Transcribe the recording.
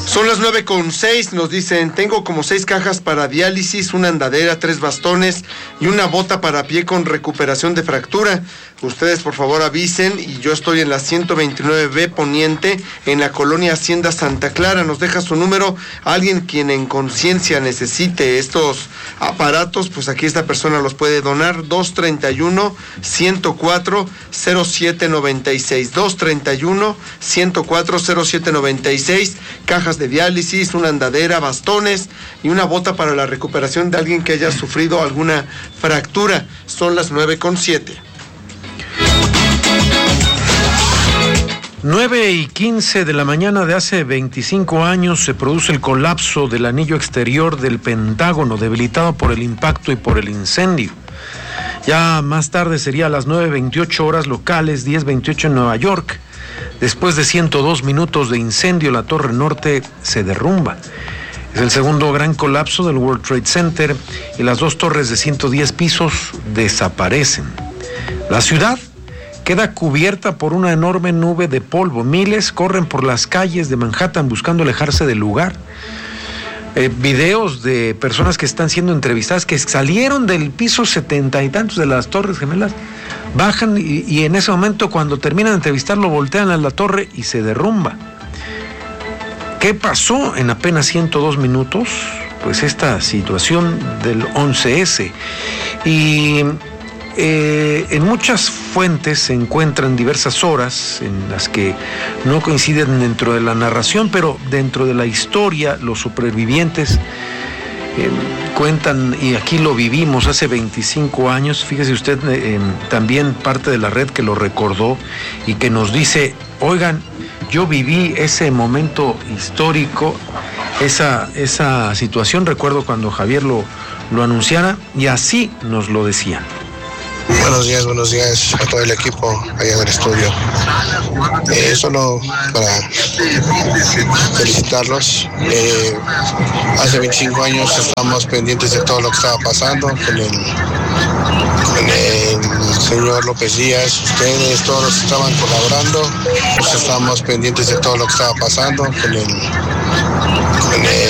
Son las 9:06, nos dicen, tengo como 6 cajas para diálisis, una andadera, 3 bastones y una bota para pie con recuperación de fractura. Ustedes por favor avisen, y yo estoy en la 129B Poniente, en la colonia Hacienda Santa Clara. Nos deja su número, alguien quien en conciencia necesite estos aparatos, pues aquí esta persona los puede donar. 231-104-0796, 231-104-0796, cajas de diálisis, una andadera, bastones y una bota para la recuperación de alguien que haya sufrido alguna fractura. Son las 9:07. 9:15 de la mañana de hace 25 años se produce el colapso del anillo exterior del Pentágono, debilitado por el impacto y por el incendio. Ya más tarde sería a las 9:28 horas locales, 10:28 en Nueva York. Después de 102 minutos de incendio, la Torre Norte se derrumba. Es el segundo gran colapso del World Trade Center y las 2 torres de 110 pisos desaparecen. La ciudad queda cubierta por una enorme nube de polvo. Miles corren por las calles de Manhattan buscando alejarse del lugar. Videos de personas que están siendo entrevistadas, que salieron del piso 70 y tantos de las Torres Gemelas, bajan y en ese momento, cuando terminan de entrevistarlo, voltean a la torre y se derrumba. ¿Qué pasó en apenas 102 minutos? Pues esta situación del 11S. Y en muchas fuentes se encuentran diversas horas en las que no coinciden dentro de la narración, pero dentro de la historia los supervivientes cuentan, y aquí lo vivimos hace 25 años, fíjese usted, también parte de la red que lo recordó y que nos dice, oigan, yo viví ese momento histórico, esa situación, recuerdo cuando Javier lo anunciara, y así nos lo decían. Buenos días a todo el equipo allá en el estudio. Solo para felicitarlos. Hace 25 años estamos pendientes de todo lo que estaba pasando con el señor López Díaz. Ustedes todos estaban colaborando. Pues estábamos pendientes de todo lo que estaba pasando con el